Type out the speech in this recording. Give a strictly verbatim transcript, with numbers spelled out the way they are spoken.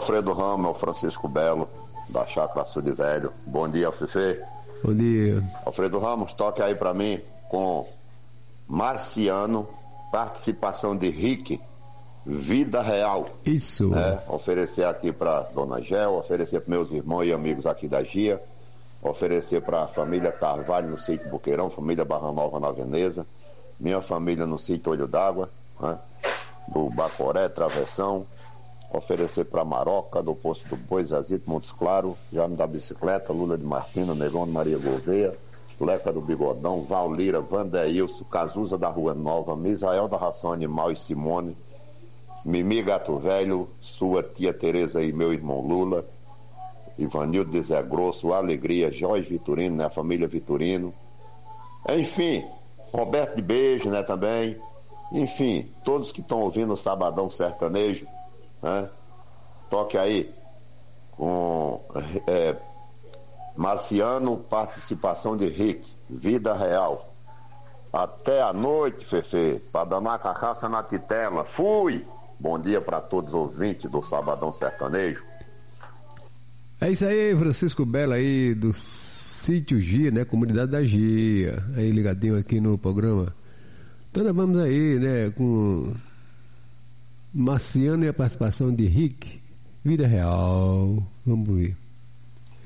Alfredo Ramos, é o Francisco Belo, da Chácara Sul de Velho. Bom dia, Fefe. Bom dia. Alfredo Ramos, toque aí pra mim com Marciano, participação de Rick, Vida Real. Isso. Né? Oferecer aqui pra Dona Gel, oferecer para meus irmãos e amigos aqui da Gia, oferecer para a família Carvalho no sítio Boqueirão, família Barra Nova na Veneza, minha família no sítio Olho d'Água, né? Do Bacoré, Travessão, oferecer para Maroca, do Poço do Boi, Zazito, Montes Claro, Jaime da Bicicleta, Lula de Martina, Negão de Maria Gouveia, Leca do Bigodão, Valira, Vandeilson, Cazuza da Rua Nova, Misael da Ração Animal e Simone, Mimi Gato Velho, sua tia Tereza e meu irmão Lula, Ivanildo de Zé Grosso, Alegria, Jorge Vitorino, né, a família Vitorino, enfim, Roberto de Beijo, né, também, enfim, todos que estão ouvindo o Sabadão Sertanejo, né, toque aí com é, Marciano, participação de Rick, Vida Real. Até a noite, Fefe, para dar uma cachaça na titela. Fui! Bom dia para todos os ouvintes do Sabadão Sertanejo. É isso aí, Francisco Belo aí do Sítio Gia, né? Comunidade da Gia. Aí ligadinho aqui no programa. Então nós vamos aí, né? Com Marciano e a participação de Rick, Vida Real. Vamos ver.